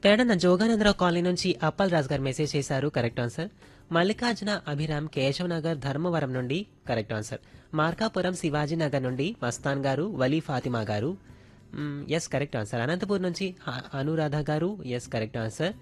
పేడన Jogananda Rao colony నుంచి అప్పల్ రాజు గారు message చేశారు. Correct answer. మల్లికార్జున అభిరామ్ కేశవ్ నగర్ ధర్మవరం నుండి కరెక్ట్ ఆన్సర్. మార్కాపురం శివాజీ నగర్ నుండి మస్తాన్ గారు వలీ ఫాతిమా గారు ఎస్ కరెక్ట్ ఆన్సర్. అనంతపూర్ నుంచి అనురాధ గారు ఎస్ కరెక్ట్ ఆన్సర్.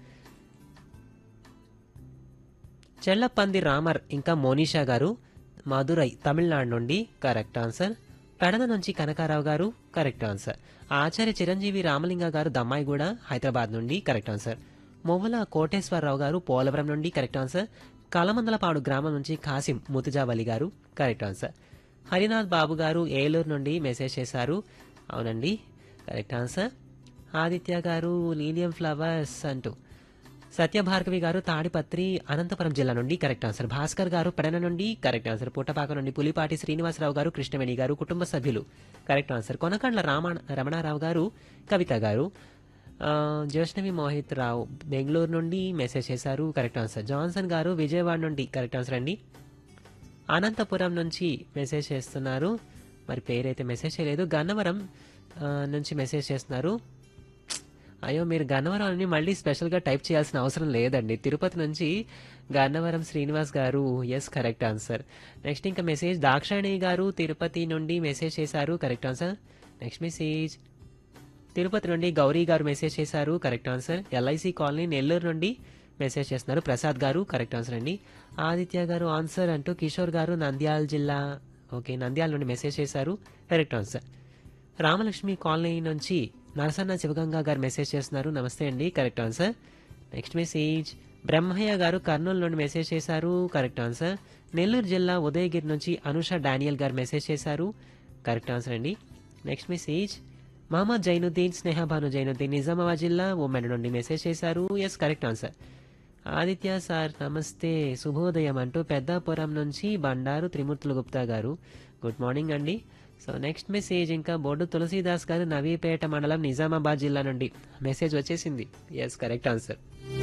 చెల్లపంది రామర్ ఇంకా మోనిషా గారు మదురై తమిళనాడు నుండి కరెక్ట్ ఆన్సర్. పెడన నుంచి కనకారావు గారు కరెక్ట్ ఆన్సర్. ఆచార్య చిరంజీవి రామలింగ గారు దమ్మాయిగూడ హైదరాబాద్ నుండి కరెక్ట్ ఆన్సర్. మొవ్వల కోటేశ్వరరావు గారు పోలవరం నుండి కరెక్ట్ ఆన్సర్. కలమందలపాడు గ్రామం నుంచి కాసిం ముతుజావలి గారు కరెక్ట్ ఆన్సర్. హరినాథ్ బాబు గారు ఏలూరు నుండి మెసేజ్ చేశారు. అవునండి కరెక్ట్ ఆన్సర్. ఆదిత్య గారు లీలియం ఫ్లవర్స్ అంటూ సత్యభార్గవి గారు తాడిపత్రి అనంతపురం జిల్లా నుండి కరెక్ట్ ఆన్సర్. భాస్కర్ గారు పెడన నుండి కరెక్ట్ ఆన్సర్. పుట్టపాక నుండి పులిపాటి శ్రీనివాసరావు గారు కృష్ణవేణి గారు కుటుంబ సభ్యులు కరెక్ట్ ఆన్సర్. కొనకండ్ల రమణారావు గారు కవిత గారు జ్యోష్ణవి మోహిత్ రావు బెంగళూరు నుండి మెసేజ్ చేశారు కరెక్ట్ ఆన్సర్. జాన్సన్ గారు విజయవాడ నుండి కరెక్ట్ ఆన్సర్ అండి. అనంతపురం నుంచి మెసేజ్ చేస్తున్నారు, మరి పేరైతే మెసేజ్ చేయలేదు. గన్నవరం నుంచి మెసేజ్ చేస్తున్నారు. అయ్యో మీరు గన్నవరం అని మళ్ళీ స్పెషల్గా టైప్ చేయాల్సిన అవసరం లేదండి. తిరుపతి నుంచి గన్నవరం శ్రీనివాస్ గారు ఎస్ కరెక్ట్ ఆన్సర్. నెక్స్ట్ ఇంకా మెసేజ్ దాక్షాయణి గారు తిరుపతి నుండి మెసేజ్ చేశారు correct answer. Next message Tirupati నుండి గౌరీ గారు మెసేజ్ చేశారు correct answer. LIC colony Nellore నుండి మెసేజ్ చేస్తున్నారు ప్రసాద్ గారు కరెక్ట్ ఆన్సర్ అండి. ఆదిత్య గారు ఆన్సర్ అంటూ కిషోర్ గారు నంద్యాల జిల్లా ఓకే నంద్యాల నుండి మెసేజ్ చేశారు కరెక్ట్ ఆన్సర్. రామలక్ష్మి కాలనీ నుంచి నరసన్న శివగంగా గారు మెసేజ్ చేస్తున్నారు నమస్తే అండి correct answer. Next message Brahmaiah గారు కర్నూలు నుండి మెసేజ్ చేశారు కరెక్ట్ ఆన్సర్. నెల్లూరు జిల్లా ఉదయగిరి నుంచి అనుష డానియల్ గారు మెసేజ్ చేశారు కరెక్ట్ ఆన్సర్ అండి. నెక్స్ట్ మెసేజ్ మహమ్మద్ జైనుద్దీన్ స్నేహబాను జైనుద్దీన్ నిజామాబాద్ జిల్లా ఉమెన్ నుండి మెసేజ్ చేశారు yes correct answer. Aditya sir నమస్తే శుభోదయం అంటూ పెద్దాపురం నుంచి బండారు త్రిమూర్తులు గుప్తా గారు గుడ్ మార్నింగ్ అండి. సో నెక్స్ట్ మెసేజ్ ఇంకా బొడ్డు తులసీదాస్ గారు నవీపేట మండలం నిజామాబాద్ జిల్లా నుండి మెసేజ్ వచ్చేసింది ఎస్ కరెక్ట్ ఆన్సర్.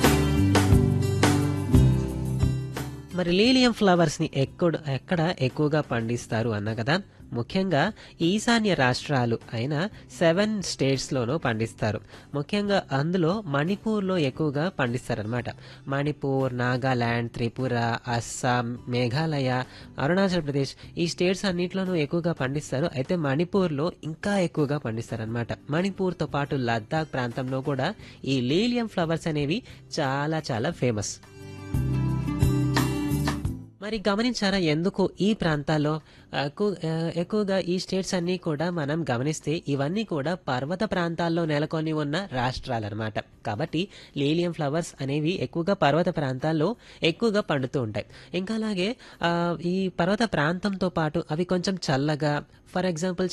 మరి లీలియం ఫ్లవర్స్ ని ఎక్కడ ఎక్కువగా పండిస్తారు అన్నా కదా, ముఖ్యంగా ఈశాన్య రాష్ట్రాలు అయిన 7 states లోనూ పండిస్తారు. ముఖ్యంగా అందులో మణిపూర్లో ఎక్కువగా పండిస్తారనమాట. మణిపూర్, నాగాలాండ్, త్రిపుర, అస్సాం, మేఘాలయ, అరుణాచల్ ప్రదేశ్ ఈ స్టేట్స్ అన్నింటిలోనూ ఎక్కువగా పండిస్తారు. అయితే మణిపూర్లో ఇంకా ఎక్కువగా పండిస్తారనమాట. మణిపూర్తో పాటు లద్దాఖ్ ప్రాంతంలో కూడా ఈ లీలియం ఫ్లవర్స్ అనేవి చాలా చాలా ఫేమస్. మరి గమనించారా ఎందుకు ఈ ప్రాంతాల్లో ఎక్కువగా ఈ స్టేట్స్ అన్నీ కూడా మనం గమనిస్తే ఇవన్నీ కూడా పర్వత ప్రాంతాల్లో నెలకొని ఉన్న రాష్ట్రాలన్నమాట. కాబట్టి లీలియం ఫ్లవర్స్ అనేవి ఎక్కువగా పర్వత ప్రాంతాల్లో ఎక్కువగా పండుతూ ఉంటాయి. ఇంకా అలాగే ఈ పర్వత ప్రాంతంతో పాటు అవి కొంచెం చల్లగా ఫర్ ఎగ్జాంపుల్